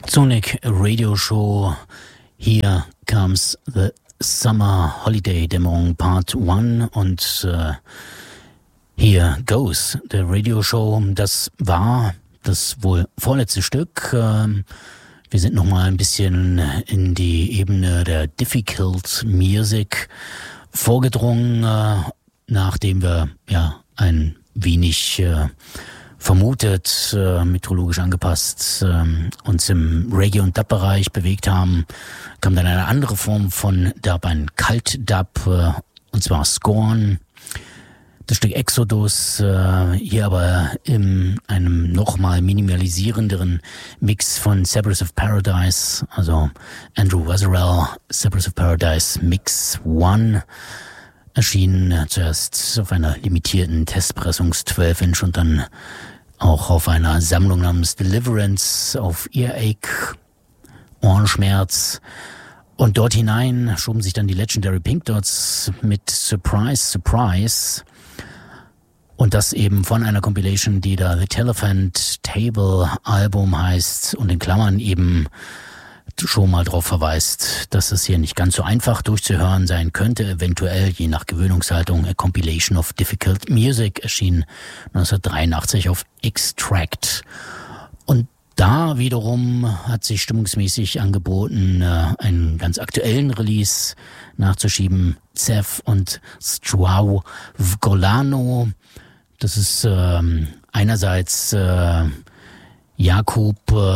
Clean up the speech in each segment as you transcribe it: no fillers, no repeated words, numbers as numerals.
Sonic Radio Show. Here comes the Summer Holiday Dämmerung Part 1 und here goes the Radio Show. Das war das wohl vorletzte Stück. Wir sind nochmal ein bisschen in die Ebene der Difficult Music vorgedrungen, nachdem wir ja ein wenig vermutet, meteorologisch angepasst, uns im Reggae- und Dub-Bereich bewegt haben, kam dann eine andere Form von Dub, ein Kalt-Dub, und zwar Scorn. Das Stück Exodus, hier aber in einem nochmal minimalisierenderen Mix von Cypress of Paradise, also Andrew Weatherall, Cypress of Paradise Mix 1, erschien zuerst auf einer limitierten Testpressungs 12-Inch und dann auch auf einer Sammlung namens Deliverance auf Earache, Ohrenschmerz. Und dort hinein schoben sich dann die Legendary Pink Dots mit Surprise, Surprise. Und das eben von einer Compilation, die da The Telephant Table Album heißt und in Klammern eben schon mal darauf verweist, dass es hier nicht ganz so einfach durchzuhören sein könnte, eventuell je nach Gewöhnungshaltung. A Compilation of Difficult Music erschien 1983 auf Extract. Und da wiederum hat sich stimmungsmäßig angeboten, einen ganz aktuellen Release nachzuschieben. Zev und Strau Vgolano. Das ist einerseits Jakub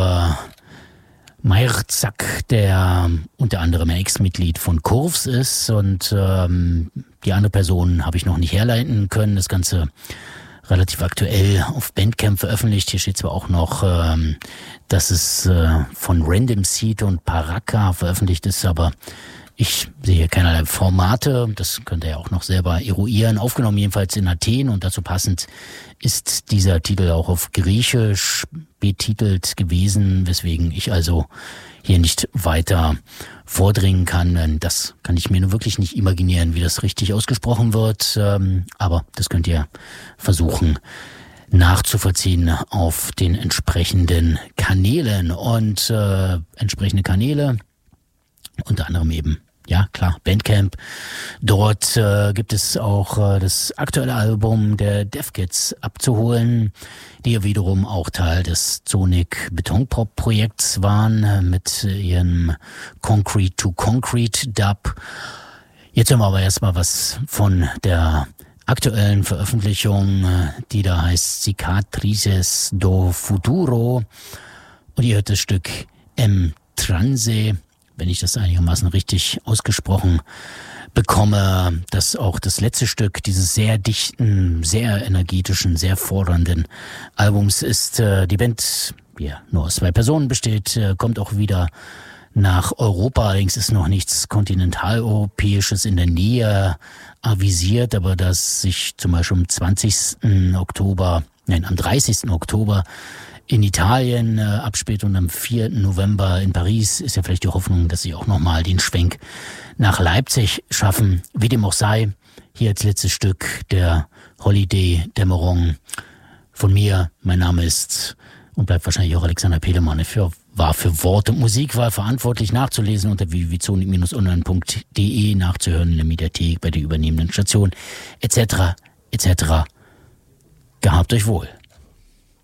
Meirzak, der unter anderem Ex-Mitglied von Kurvs ist, und die andere Person habe ich noch nicht herleiten können. Das Ganze relativ aktuell auf Bandcamp veröffentlicht. Hier steht zwar auch noch, dass es von Random Seed und Paraka veröffentlicht ist, aber ich sehe keinerlei Formate. Das könnt ihr ja auch noch selber eruieren. Aufgenommen jedenfalls in Athen, und dazu passend ist dieser Titel auch auf Griechisch betitelt gewesen, weswegen ich also hier nicht weiter vordringen kann. Denn das kann ich mir nur wirklich nicht imaginieren, wie das richtig ausgesprochen wird. Aber das könnt ihr versuchen nachzuvollziehen auf den entsprechenden Kanälen. Und entsprechende Kanäle, unter anderem eben, ja klar, Bandcamp. Dort gibt es auch das aktuelle Album der Dev Kids abzuholen, die ja wiederum auch Teil des Sonic Betonpop Projekts waren mit ihrem Concrete to Concrete Dub. Jetzt hören wir aber erstmal was von der aktuellen Veröffentlichung, die da heißt Cicatrices do Futuro, und ihr hört das Stück M Transe, wenn ich das einigermaßen richtig ausgesprochen bekomme, dass auch das letzte Stück dieses sehr dichten, sehr energetischen, sehr fordernden Albums ist. Die Band, die ja nur aus 2 Personen besteht, kommt auch wieder nach Europa. Allerdings ist noch nichts kontinentaleuropäisches in der Nähe avisiert, aber dass sich zum Beispiel am 30. Oktober in Italien abspielt und am 4. November in Paris, ist ja vielleicht die Hoffnung, dass sie auch nochmal den Schwenk nach Leipzig schaffen. Wie dem auch sei, hier als letztes Stück der Holiday-Dämmerung von mir. Mein Name ist und bleibt wahrscheinlich auch Alexander Pelemann. War für Wort- und Musikwahl verantwortlich, nachzulesen unter www.sonic-online.de, nachzuhören in der Mediathek, bei der übernehmenden Station etc. etc. Gehabt euch wohl.